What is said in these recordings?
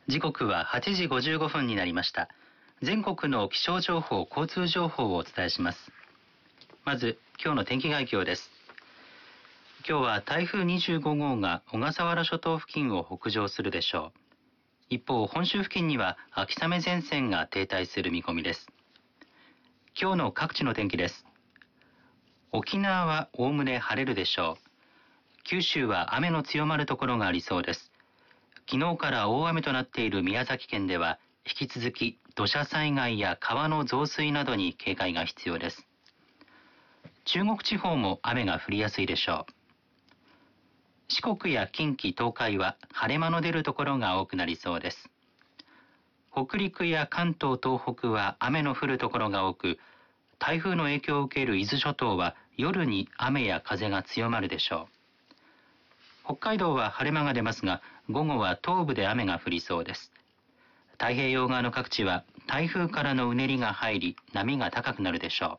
時刻は8時55分になりました。全国の気象情報、交通情報をお伝えします。まず今日の天気概況です。今日は台風25号が小笠原諸島付近を北上するでしょう。一方、本州付近には秋雨前線が停滞する見込みです。今日の各地の天気です。沖縄はおおむね晴れるでしょう。九州は雨の強まるところがありそうです。昨日から大雨となっている宮崎県では引き続き土砂災害や川の増水などに警戒が必要です。中国地方も雨が降りやすいでしょう。四国や近畿、東海は晴れ間の出るところが多くなりそうです。北陸や関東、東北は雨の降るところが多く、台風の影響を受ける伊豆諸島は夜に雨や風が強まるでしょう。北海道は晴れ間が出ますが、午後は東部で雨が降りそうです。太平洋側の各地は台風からのうねりが入り、波が高くなるでしょう。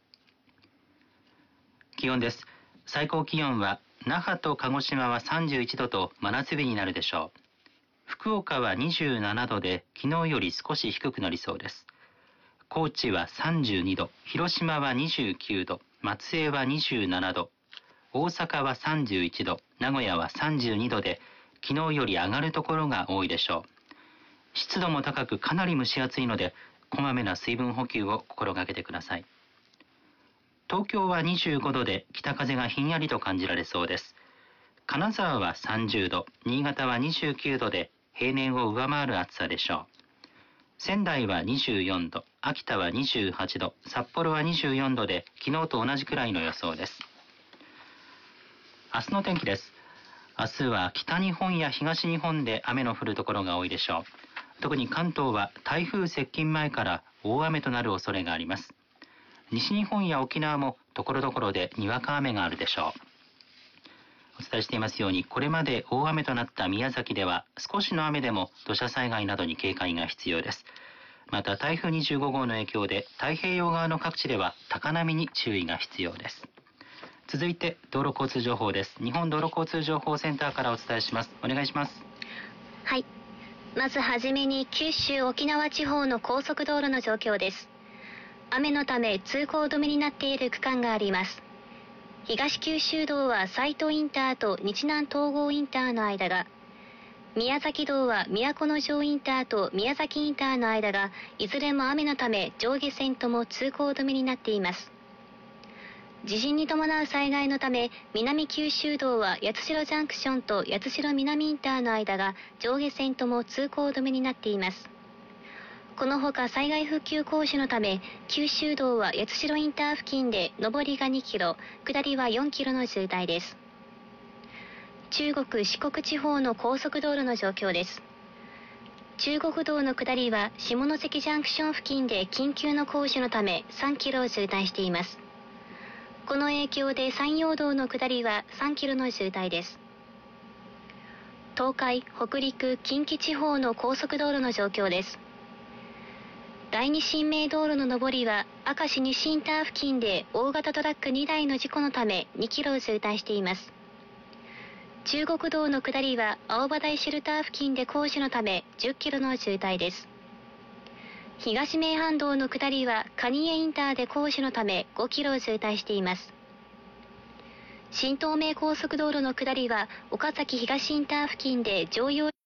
気温です。最高気温は那覇と鹿児島は31度と真夏日になるでしょう。福岡は27度で昨日より少し低くなりそうです。高知は32度、広島は29度、松江は27度、大阪は31度、名古屋は32度で昨日より上がるところが多いでしょう。湿度も高くかなり蒸し暑いので、こまめな水分補給を心がけてください。東京は25度で北風がひんやりと感じられそうです。金沢は30度、新潟は29度で平年を上回る暑さでしょう。仙台は24度、秋田は28度、札幌は24度で昨日と同じくらいの予想です。明日の天気です。明日は北日本や東日本で雨の降るところが多いでしょう。特に関東は台風接近前から大雨となる恐れがあります。西日本や沖縄もところどころでにわか雨があるでしょう。お伝えしていますように、これまで大雨となった宮崎では少しの雨でも土砂災害などに警戒が必要です。また台風25号の影響で太平洋側の各地では高波に注意が必要です。続いて道路交通情報です。日本道路交通情報センターからお伝えします。お願いします。 はい、まずはじめに九州沖縄地方の高速道路の状況です。雨のため通行止めになっている区間があります。東九州道は斉藤インターと日南東郷インターの間が、宮崎道は都城インターと宮崎インターの間がいずれも雨のため上下線とも通行止めになっています。地震に伴う災害のため南九州道は八代ジャンクションと八代南インターの間が上下線とも通行止めになっています。このほか災害復旧工事のため九州道は八代インター付近で上りが2キロ、下りは4キロの渋滞です。中国四国地方の高速道路の状況です。中国道の下りは下関ジャンクション付近で緊急の工事のため3キロを渋滞しています。この影響で山陽道の下りは3キロの渋滞です。東海、北陸、近畿地方の高速道路の状況です。第二新名道路の上りは明石西インター付近で大型トラック2台の事故のため2キロを渋滞しています。中国道の下りは青葉台シェルター付近で工事のため10キロの渋滞です。東名阪道の下りは蟹江インターで工事のため5キロを渋滞しています。新東名高速道路の下りは岡崎東インター付近で乗用